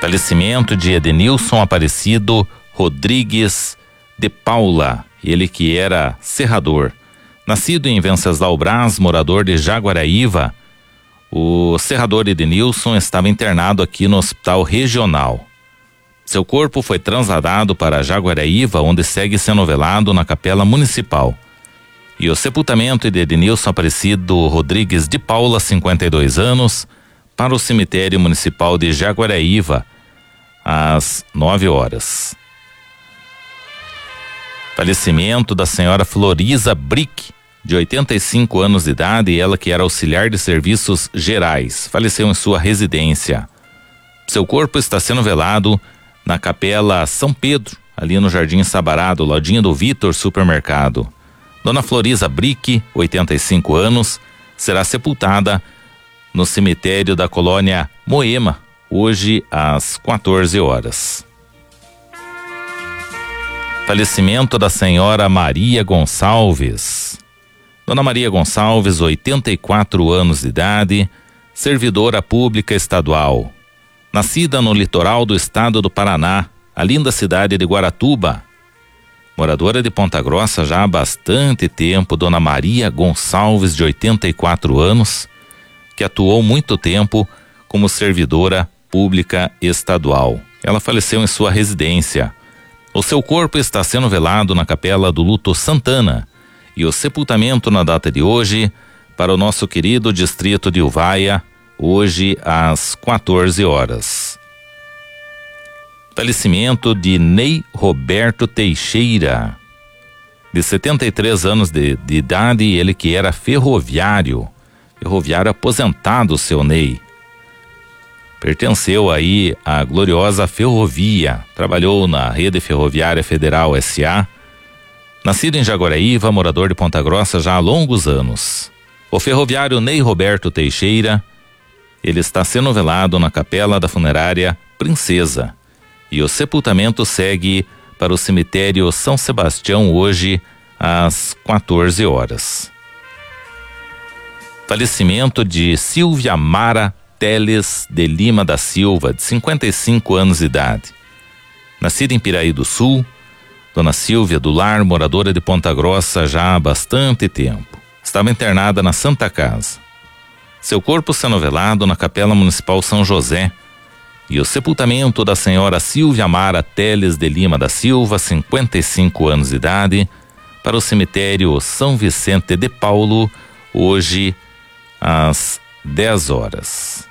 Falecimento de Edenilson Aparecido Rodrigues de Paula, ele que era serrador. Nascido em Venceslau Braz, morador de Jaguaraíva, o serrador Edenilson estava internado aqui no Hospital Regional. Seu corpo foi trasladado para Jaguaraíva, onde segue sendo velado na Capela Municipal. E o sepultamento de Edenilson Aparecido Rodrigues de Paula, 52 anos, para o cemitério municipal de Jaguaraíva, às 9 horas. Falecimento da senhora Florisa Brick, de 85 anos de idade, ela que era auxiliar de serviços gerais, faleceu em sua residência. Seu corpo está sendo velado na Capela São Pedro, ali no Jardim Sabará, do ladinho do Vitor Supermercado. Dona Florisa Brick, 85 anos, será sepultada no cemitério da colônia Moema, hoje às 14 horas. Falecimento da senhora Maria Gonçalves. Dona Maria Gonçalves, 84 anos de idade, servidora pública estadual. Nascida no litoral do estado do Paraná, a linda cidade de Guaratuba. Moradora de Ponta Grossa já há bastante tempo, Dona Maria Gonçalves, de 84 anos, que atuou muito tempo como servidora pública estadual. Ela faleceu em sua residência. O seu corpo está sendo velado na Capela do Luto Santana e o sepultamento na data de hoje para o nosso querido distrito de Uvaia, hoje às 14 horas. Falecimento de Ney Roberto Teixeira, de 73 anos de idade, ele que era ferroviário aposentado, seu Ney. Pertenceu aí à gloriosa ferrovia, trabalhou na Rede Ferroviária Federal S.A., nascido em Jaguaraíva, morador de Ponta Grossa já há longos anos. O ferroviário Ney Roberto Teixeira, ele está sendo velado na Capela da Funerária Princesa e o sepultamento segue para o cemitério São Sebastião hoje às 14 horas. Falecimento de Silvia Mara Teles de Lima da Silva, de 55 anos de idade. Nascida em Piraí do Sul, Dona Silvia do Lar, moradora de Ponta Grossa já há bastante tempo. Estava internada na Santa Casa. Seu corpo sendo velado na Capela Municipal São José e o sepultamento da senhora Silvia Mara Teles de Lima da Silva, 55 anos de idade, para o cemitério São Vicente de Paulo, hoje às 10 horas.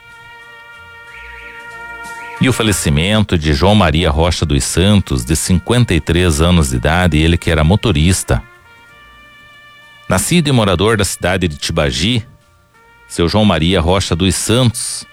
E o falecimento de João Maria Rocha dos Santos, de 53 anos de idade, ele que era motorista. Nascido e morador da cidade de Tibagi, seu João Maria Rocha dos Santos,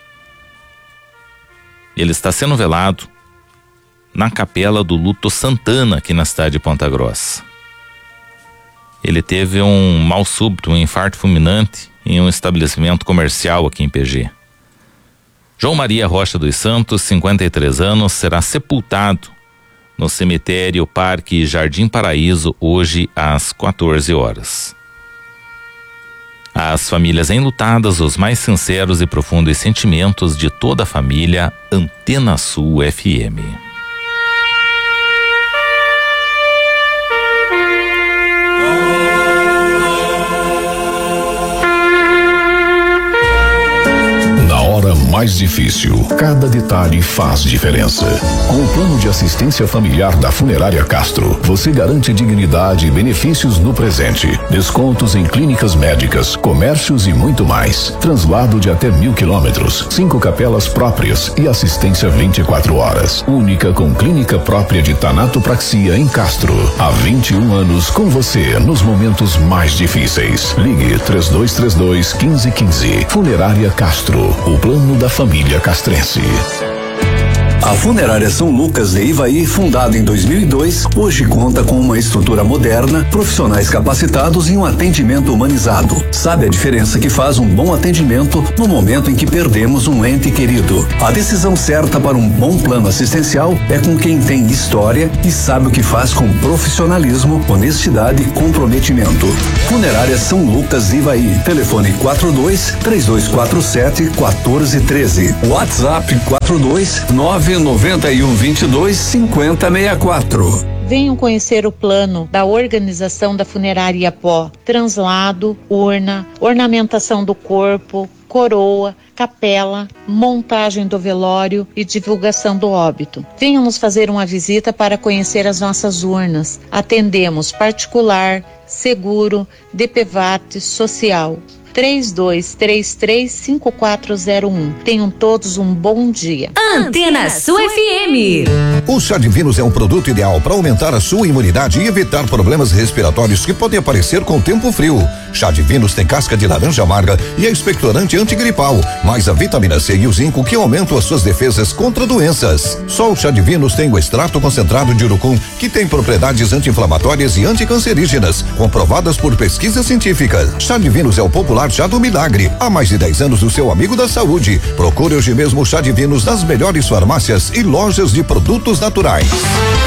ele está sendo velado na Capela do Luto Santana, aqui na cidade de Ponta Grossa. Ele teve um mal súbito, um infarto fulminante em um estabelecimento comercial aqui em PG. João Maria Rocha dos Santos, 53 anos, será sepultado no cemitério Parque Jardim Paraíso, hoje às 14 horas. Às famílias enlutadas, os mais sinceros e profundos sentimentos de toda a família Antena Sul FM. Mais difícil, cada detalhe faz diferença. Com o plano de assistência familiar da Funerária Castro, você garante dignidade e benefícios no presente, descontos em clínicas médicas, comércios e muito mais. Translado de até 1.000 quilômetros, 5 capelas próprias e assistência 24 horas. Única com clínica própria de tanatopraxia em Castro. Há 21 anos com você nos momentos mais difíceis. Ligue 3232-1515. Funerária Castro, o plano da família castrense. A Funerária São Lucas de Ivaí, fundada em 2002, hoje conta com uma estrutura moderna, profissionais capacitados e um atendimento humanizado. Sabe a diferença que faz um bom atendimento no momento em que perdemos um ente querido? A decisão certa para um bom plano assistencial é com quem tem história e sabe o que faz com profissionalismo, honestidade e comprometimento. Funerária São Lucas de Ivaí. Telefone 42-3247-1413. WhatsApp 42-9 991225064. Venham conhecer o plano da organização da Funerária Iapó. Translado, urna, ornamentação do corpo, coroa, capela, montagem do velório e divulgação do óbito. Venham nos fazer uma visita para conhecer as nossas urnas. Atendemos particular, seguro, DPVAT, social. 3233-5401. Tenham todos um bom dia. Antena Sul FM. O Chá Divinos é um produto ideal para aumentar a sua imunidade e evitar problemas respiratórios que podem aparecer com o tempo frio. Chá Divinos tem casca de laranja amarga e é expectorante antigripal, mais a vitamina C e o zinco que aumentam as suas defesas contra doenças. Só o Chá Divinos tem o extrato concentrado de urucum, que tem propriedades anti-inflamatórias e anticancerígenas, comprovadas por pesquisas científicas. Chá Divinos é o popular Chá do Milagre. Há mais de 10 anos o seu amigo da saúde. Procure hoje mesmo o Chá Divinos nas melhores farmácias e lojas de produtos naturais.